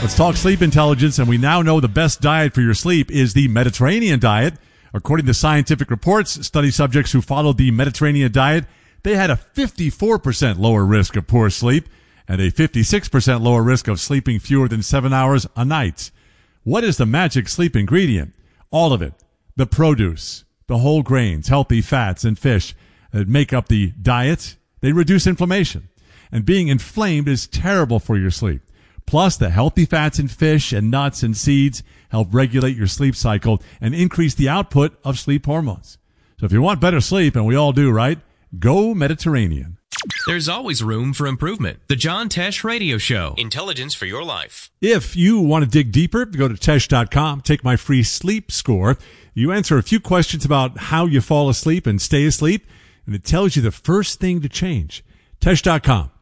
Let's talk sleep intelligence, and we now know the best diet for your sleep is the Mediterranean diet. According to scientific reports, study subjects who followed the Mediterranean diet, they had a 54% lower risk of poor sleep and a 56% lower risk of sleeping fewer than 7 hours a night. What is the magic sleep ingredient? All of it. The produce, the whole grains, healthy fats, and fish that make up the diet, they reduce inflammation. And being inflamed is terrible for your sleep. Plus, the healthy fats in fish and nuts and seeds help regulate your sleep cycle and increase the output of sleep hormones. So if you want better sleep, and we all do, right? Go Mediterranean. There's always room for improvement. The John Tesh Radio Show. Intelligence for your life. If you want to dig deeper, go to Tesh.com, take my free sleep score. You answer a few questions about how you fall asleep and stay asleep, and it tells you the first thing to change. Tesh.com.